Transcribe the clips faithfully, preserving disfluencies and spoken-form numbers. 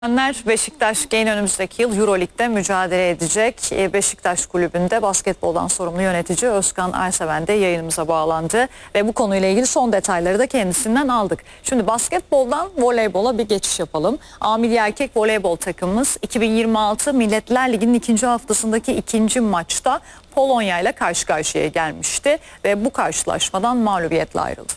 Beşiktaş yine önümüzdeki yıl Euroleague'de mücadele edecek. Beşiktaş Kulübü'nde basketboldan sorumlu yönetici Özkan Erseven de yayınımıza bağlandı ve bu konuyla ilgili son detayları da kendisinden aldık. Şimdi basketboldan voleybola bir geçiş yapalım. A milli erkek voleybol takımımız iki bin yirmi altı Milletler Ligi'nin ikinci haftasındaki ikinci maçta Polonya ile karşı karşıya gelmişti ve bu karşılaşmadan mağlubiyetle ayrıldı.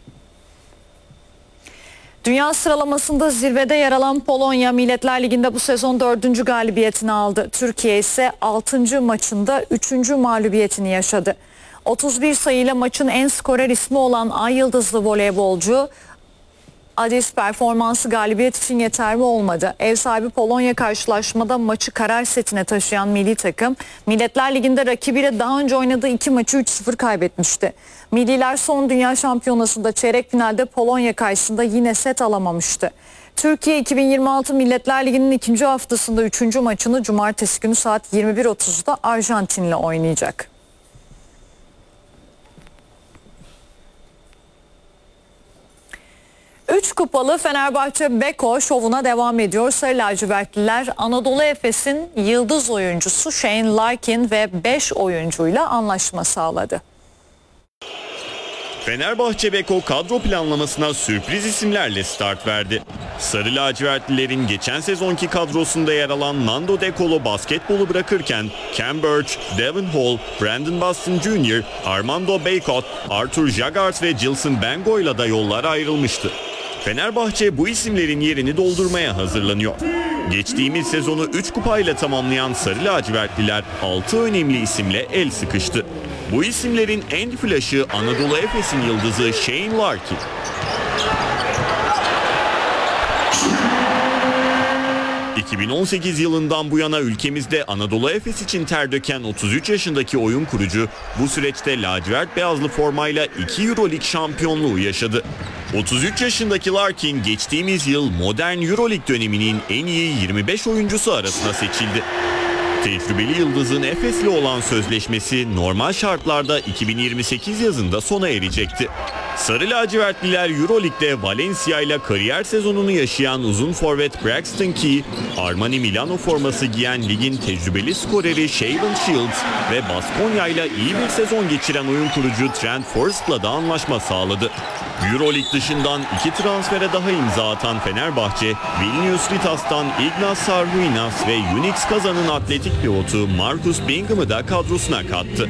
Dünya sıralamasında zirvede yer alan Polonya Milletler Ligi'nde bu sezon dördüncü galibiyetini aldı. Türkiye ise altıncı maçında üçüncü mağlubiyetini yaşadı. otuz bir sayıyla maçın en skorer ismi olan Ay Yıldızlı voleybolcu Adis performansı galibiyet için yeterli olmadı. Ev sahibi Polonya karşılaşmada maçı karar setine taşıyan milli takım Milletler Ligi'nde rakibiyle daha önce oynadığı iki maçı üç sıfır kaybetmişti. Milliler son dünya şampiyonasında çeyrek finalde Polonya karşısında yine set alamamıştı. Türkiye iki bin yirmi altı Milletler Ligi'nin ikinci haftasında üçüncü maçını cumartesi günü saat yirmi bir otuzda Arjantin'le oynayacak. Üç kupalı Fenerbahçe Beko şovuna devam ediyor. Sarı lacivertliler Anadolu Efes'in yıldız oyuncusu Shane Larkin ve beş oyuncuyla anlaşma sağladı. Fenerbahçe Beko kadro planlamasına sürpriz isimlerle start verdi. Sarı lacivertlilerin geçen sezonki kadrosunda yer alan Nando De Colo basketbolu bırakırken Cam Birch, Devin Hall, Brandon Boston Junior, Armando Bacot, Arthur Jagart ve Jilson Bengo'yla da yollar ayrılmıştı. Fenerbahçe bu isimlerin yerini doldurmaya hazırlanıyor. Geçtiğimiz sezonu üç kupayla tamamlayan Sarı lacivertliler altı önemli isimle el sıkıştı. Bu isimlerin en flaşı Anadolu Efes'in yıldızı Shane Larkin. iki bin on sekiz yılından bu yana ülkemizde Anadolu Efes için ter döken otuz üç yaşındaki oyun kurucu bu süreçte lacivert beyazlı formayla iki Euroleague şampiyonluğu yaşadı. otuz üç yaşındaki Larkin geçtiğimiz yıl modern Euroleague döneminin en iyi yirmi beş oyuncusu arasına seçildi. Tecrübeli yıldızın Efes'le olan sözleşmesi normal şartlarda iki bin yirmi sekiz yazında sona erecekti. Sarı lacivertliler Euroleague'de Valencia ile kariyer sezonunu yaşayan uzun forvet Braxton Key, Armani Milano forması giyen ligin tecrübeli skoreri Shaven Shields ve Baskonya ile iyi bir sezon geçiren oyun kurucu Trent Forrest'la da anlaşma sağladı. Euroleague dışından iki transfere daha imza atan Fenerbahçe, Vilnius Vitas'tan Ignas Sarruinas ve Unix Kazan'ın atletik pivotu Marcus Bingham'ı da kadrosuna kattı.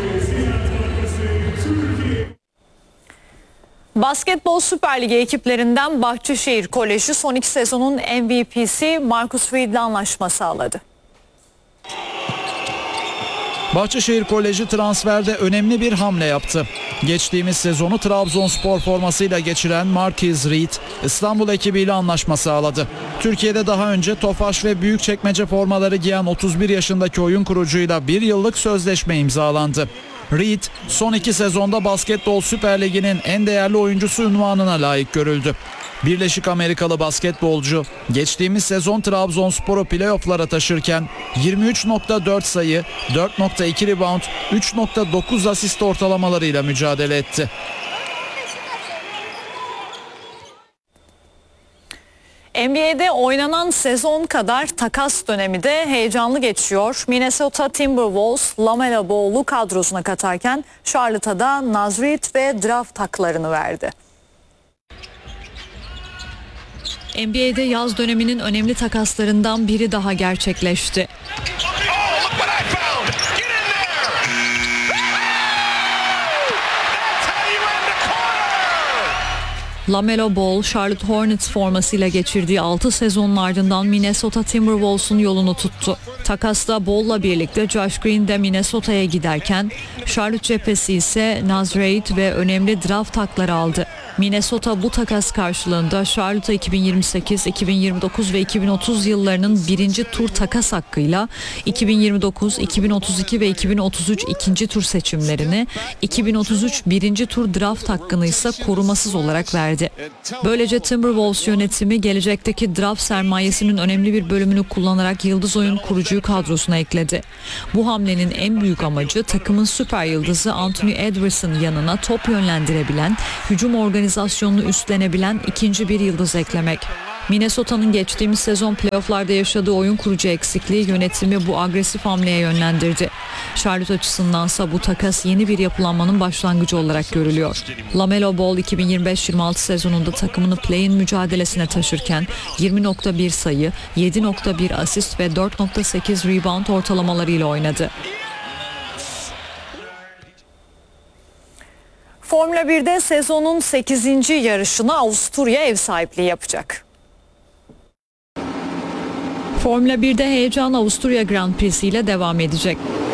Basketbol Süper Ligi ekiplerinden Bahçeşehir Koleji son iki sezonun M V P'si Marcus Reed'le anlaşma sağladı. Bahçeşehir Koleji transferde önemli bir hamle yaptı. Geçtiğimiz sezonu Trabzonspor formasıyla geçiren Marcus Reed, İstanbul ekibiyle anlaşma sağladı. Türkiye'de daha önce Tofaş ve Büyükçekmece formaları giyen otuz bir yaşındaki oyun kurucuyla bir yıllık sözleşme imzalandı. Reed, son iki sezonda Basketbol Süper Ligi'nin en değerli oyuncusu unvanına layık görüldü. Birleşik Amerikalı basketbolcu geçtiğimiz sezon Trabzonspor'u playoff'lara taşırken yirmi üç nokta dört sayı, dört nokta iki rebound, üç nokta dokuz asist ortalamalarıyla mücadele etti. N B A'de oynanan sezon kadar takas dönemi de heyecanlı geçiyor. Minnesota Timberwolves LaMelo Ball'u kadrosuna katarken Charlotte'a da Naz Reid ve draft haklarını verdi. N B A'de yaz döneminin önemli takaslarından biri daha gerçekleşti. LaMelo Ball, Charlotte Hornets formasıyla geçirdiği altı sezonun ardından Minnesota Timberwolves'un yolunu tuttu. Takasla Ball'la birlikte Josh Green de Minnesota'ya giderken Charlotte cephesi ise Naz Reid ve önemli draft hakları aldı. Minnesota bu takas karşılığında Charlotte'a iki bin yirmi sekiz, iki bin yirmi dokuz ve iki bin otuz yıllarının birinci tur takas hakkıyla iki bin yirmi dokuz, iki bin otuz iki ve iki bin otuz üç ikinci tur seçimlerini, iki bin otuz üç birinci tur draft hakkını ise korumasız olarak verdi. Böylece Timberwolves yönetimi gelecekteki draft sermayesinin önemli bir bölümünü kullanarak yıldız oyun kurucuyu kadrosuna ekledi. Bu hamlenin en büyük amacı takımın süper yıldızı Anthony Edwards'ın yanına top yönlendirebilen, hücum organizasyonunu üstlenebilen ikinci bir yıldız eklemek. Minnesota'nın geçtiğimiz sezon playofflarda yaşadığı oyun kurucu eksikliği yönetimi bu agresif hamleye yönlendirdi. Charlotte açısındansa bu takas yeni bir yapılanmanın başlangıcı olarak görülüyor. LaMelo Ball iki bin yirmi beş yirmi altı sezonunda takımını play-in mücadelesine taşırken yirmi nokta bir sayı, yedi nokta bir asist ve dört nokta sekiz rebound ortalamalarıyla oynadı. Formula birde sezonun sekizinci yarışına Avusturya ev sahipliği yapacak. Formula birde heyecan Avusturya Grand Prix'si ile devam edecek.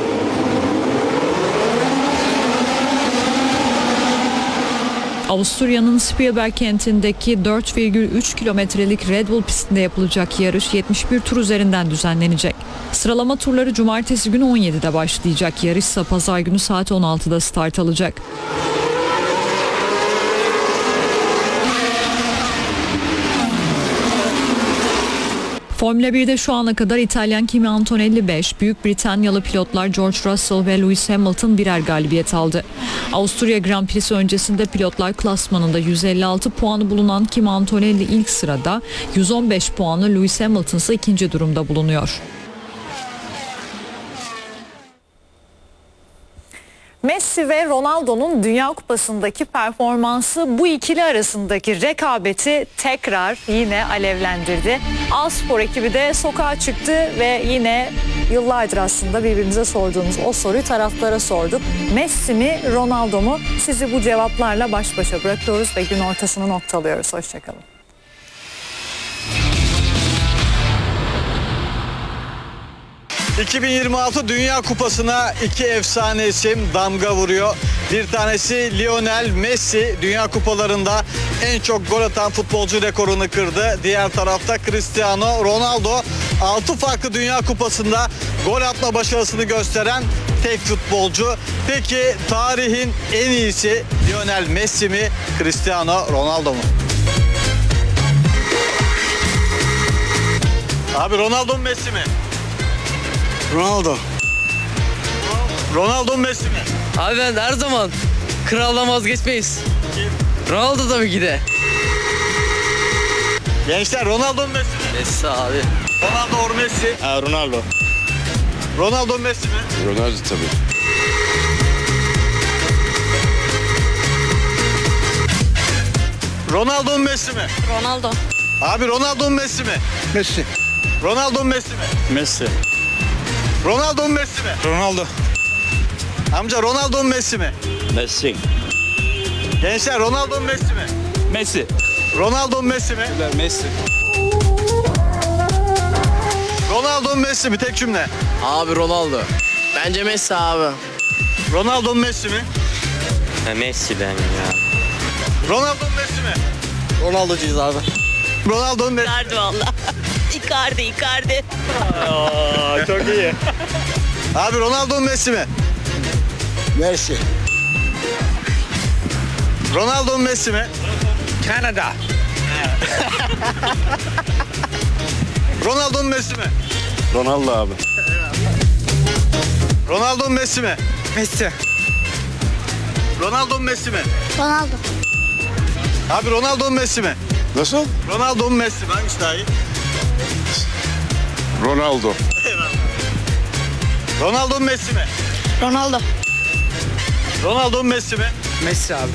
Avusturya'nın Spielberg kentindeki dört virgül üç kilometrelik Red Bull pistinde yapılacak yarış yetmiş bir tur üzerinden düzenlenecek. Sıralama turları cumartesi günü on yedide başlayacak. Yarış ise pazar günü saat on altıda start alacak. Formula birde şu ana kadar İtalyan Kimi Antonelli beş, Büyük Britanyalı pilotlar George Russell ve Lewis Hamilton birer galibiyet aldı. Avusturya Grand Prix'si öncesinde pilotlar klasmanında yüz elli altı puanı bulunan Kimi Antonelli ilk sırada, yüz on beş puanlı Lewis Hamilton ise ikinci durumda bulunuyor. Messi ve Ronaldo'nun Dünya Kupası'ndaki performansı bu ikili arasındaki rekabeti tekrar yine alevlendirdi. A-Spor ekibi de sokağa çıktı ve yine yıllardır aslında birbirimize sorduğumuz o soruyu taraflara sorduk. Messi mi, Ronaldo mu? Sizi bu cevaplarla baş başa bırakıyoruz ve gün ortasını noktalıyoruz. Hoşçakalın. iki bin yirmi altı Dünya Kupası'na iki efsane isim damga vuruyor. Bir tanesi Lionel Messi, Dünya Kupalarında en çok gol atan futbolcu rekorunu kırdı. Diğer tarafta Cristiano Ronaldo, altı farklı Dünya Kupası'nda gol atma başarısını gösteren tek futbolcu. Peki tarihin en iyisi Lionel Messi mi, Cristiano Ronaldo mu? Abi Ronaldo mu, Messi mi? Ronaldo. Ronaldo Messi mi? Abi ben her zaman kraldan vazgeçmeyiz. Ronaldo tabii ki de. Gençler Ronaldo Messi mi? Messi abi. Ronaldo or Messi? Ha, Ronaldo. Ronaldo Messi mi? Ronaldo tabii. Ronaldo Messi mi? Ronaldo. Abi Ronaldo Messi mi? Messi. Ronaldo Messi mi? Messi. Ronaldo Messi mi? Ronaldo. Amca Ronaldo Messi mi? Messi. Gençler Ronaldo Messi mi? Messi. Ronaldo Messi mi? Messi. Ronaldo Messi mi? Tek cümle. Abi Ronaldo. Bence Messi abi. Ronaldo Messi mi? Ha, Messi ben ya. Ronaldo Messi mi? Ronaldo'cuyuz abi. Ronaldo Messi. Icardi valla. Icardi, Icardi. Aa, çok iyi. Abi Ronaldo Messi mi? Messi. Ronaldo Messi mi? Kanada. Ronaldo Messi mi? Ronaldo abi. Ronaldo Messi mi? Messi. Ronaldo Messi mi? Ronaldo. Abi Ronaldo Messi mi? Nasıl? Ronaldo Messi mi? Hangisi daha iyi? Ronaldo. Ronaldo Messi mi? Ronaldo. Ronaldo Messi mi? Messi abi.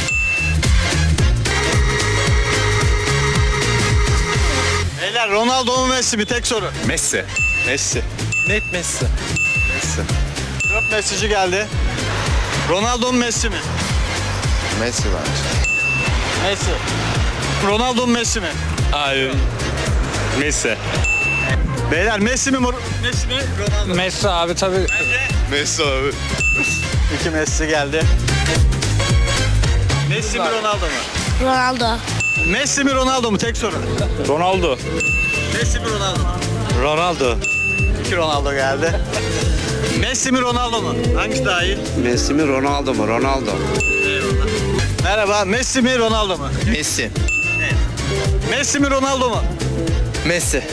Beyler Ronaldo mu Messi mi? Tek soru. Messi. Messi. Net Messi. Messi. Dört mesajı geldi. Ronaldo mu Messi mi? Messi bence. Messi. Ronaldo mu Messi mi? Abi. Messi. Beyler Messi mi? Mor- Messi mi? Ronaldo mu? Messi abi tabii. Messi abi. İki Messi geldi. Messi mi Ronaldo mu? Ronaldo. Messi mi Ronaldo mu? Tek soru. Ronaldo. Messi mi Ronaldo mu? Ronaldo. İki Ronaldo geldi. Messi mi Ronaldo mu? Hangisi daha iyi? Messi mi Ronaldo mu? Ronaldo. Eyvallah. Merhaba. Messi mi Ronaldo mu? Messi. Messi mi Ronaldo mu? Messi.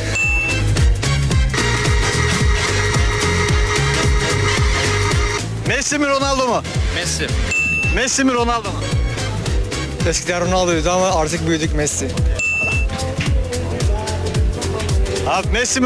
Messi mi Ronaldo mu? Messi. Messi mi Ronaldo mu? Eskiden Ronaldo'ydu ama artık büyüdük Messi. Abi Messi mi